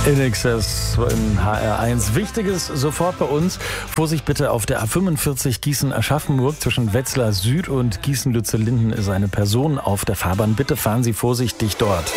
In Excess in HR1. Wichtiges sofort bei uns. Vorsicht bitte auf der A45 Gießen-Aschaffenburg. Zwischen Wetzlar Süd und Gießen-Lützellinden ist eine Person auf der Fahrbahn. Bitte fahren Sie vorsichtig dort.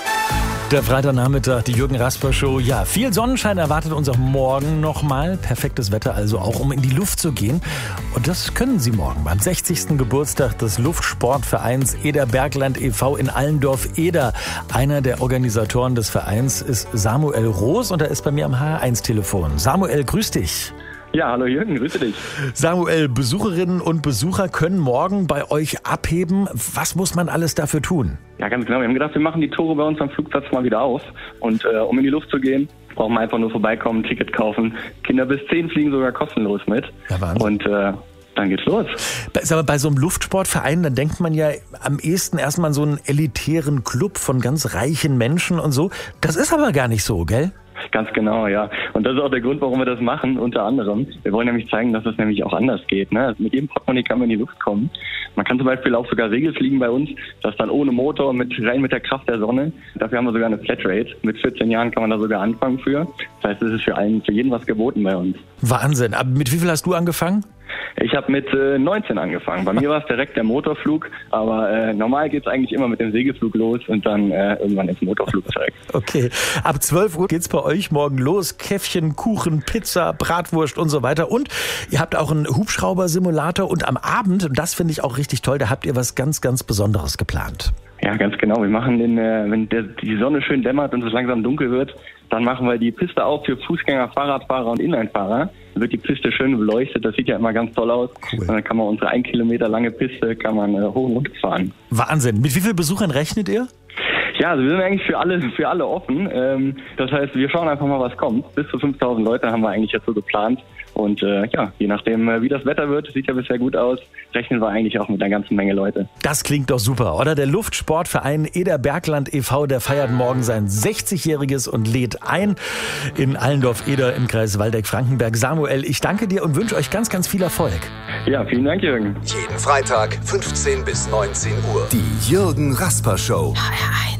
Der Freitagnachmittag, die Jürgen Rasper Show. Ja, viel Sonnenschein erwartet uns auch morgen nochmal. Perfektes Wetter also auch, um in die Luft zu gehen. Und das können Sie morgen beim 60. Geburtstag des Luftsportvereins Eder Bergland e.V. in Allendorf-Eder. Einer der Organisatoren des Vereins ist Samuel Roos und er ist bei mir am HR1-Telefon. Samuel, grüß dich. Ja, hallo Jürgen, grüße dich. Samuel, Besucherinnen und Besucher können morgen bei euch abheben. Was muss man alles dafür tun? Ja, ganz genau. Wir haben gedacht, wir machen die Tore bei uns am Flugplatz mal wieder auf. Und um in die Luft zu gehen, brauchen wir einfach nur vorbeikommen, ein Ticket kaufen. Kinder bis 10 fliegen sogar kostenlos mit. Ja, Wahnsinn. Und dann geht's los. Bei so einem Luftsportverein, dann denkt man ja am ehesten erstmal an so einen elitären Club von ganz reichen Menschen und so. Das ist aber gar nicht so, gell? Ganz genau, ja. Und das ist auch der Grund, warum wir das machen, unter anderem. Wir wollen nämlich zeigen, dass es nämlich auch anders geht. Ne? Also mit jedem Portemonnaie kann man in die Luft kommen. Man kann zum Beispiel auch sogar Segelfliegen bei uns, das dann ohne Motor, rein mit der Kraft der Sonne. Dafür haben wir sogar eine Flatrate. Mit 14 Jahren kann man da sogar anfangen für. Das heißt, es ist für jeden was geboten bei uns. Wahnsinn. Aber mit wie viel hast du angefangen? Ich habe mit 19 angefangen. Bei mir war es direkt der Motorflug, aber normal geht's eigentlich immer mit dem Segelflug los und dann irgendwann ins Motorflugzeug. Okay, ab 12 Uhr geht's bei euch morgen los. Käffchen, Kuchen, Pizza, Bratwurst und so weiter. Und ihr habt auch einen Hubschrauber-Simulator und am Abend, und das finde ich auch richtig toll, da habt ihr was ganz, ganz Besonderes geplant. Ja, ganz genau. Wir machen wenn die Sonne schön dämmert und es langsam dunkel wird, dann machen wir die Piste auf für Fußgänger, Fahrradfahrer und Inlinefahrer. Dann wird die Piste schön beleuchtet, das sieht ja immer ganz toll aus. Cool. Und dann kann man unsere 1 Kilometer lange Piste hoch und runter fahren. Wahnsinn. Mit wie vielen Besuchern rechnet ihr? Ja, also wir sind eigentlich für alle offen. Das heißt, wir schauen einfach mal, was kommt. Bis zu 5.000 Leute haben wir eigentlich jetzt so geplant. Und je nachdem, wie das Wetter wird, sieht ja bisher gut aus, rechnen wir eigentlich auch mit einer ganzen Menge Leute. Das klingt doch super, oder? Der Luftsportverein Eder Bergland e.V., der feiert morgen sein 60-jähriges und lädt ein in Allendorf-Eder im Kreis Waldeck-Frankenberg. Samuel, ich danke dir und wünsche euch ganz, ganz viel Erfolg. Ja, vielen Dank, Jürgen. Jeden Freitag 15 bis 19 Uhr. Die Jürgen Rasper Show. HR1.